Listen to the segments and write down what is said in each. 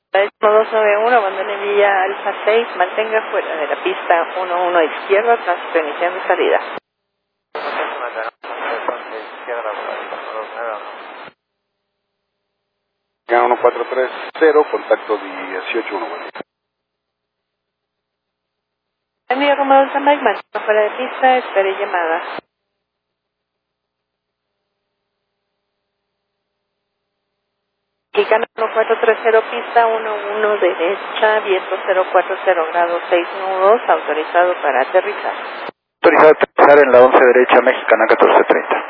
291, abandone vía Alfa 6, mantenga fuera de la pista 11 izquierda, tránsito iniciando salida. Ya 1430, contacto 181, buen día. Envío como Delta Mike, mantenga fuera de pista, espere llamada. Mexicana 1430, pista 11 derecha, viento 040 grados 6 nudos, autorizado para aterrizar. Autorizado a aterrizar en la 11 derecha, Mexicana 1430.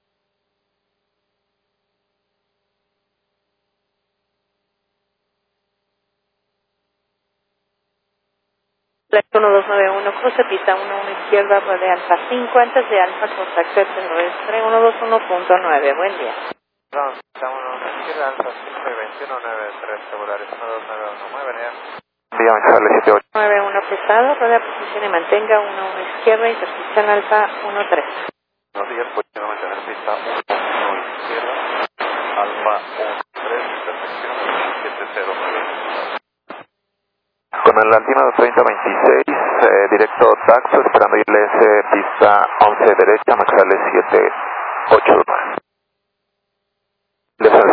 Flight 1291, cruce pista 11 izquierda, de Alfa 5, antes de Alfa, contacto terrestre 121.9, buen día. Pista 11 izquierda, Alfa 5 y 2193, regulares 12919, venía. Dígame, Charlie 78. 91 pesado, rueda posición y mantenga 11 izquierda, intercepción Alfa 13. Buenos días, posición a mantener pista 1 izquierda, Alfa 13, intersección 709. Con el Antino 3026, directo Taxo, esperando ILS, pista 11 derecha, Maxales 789. Les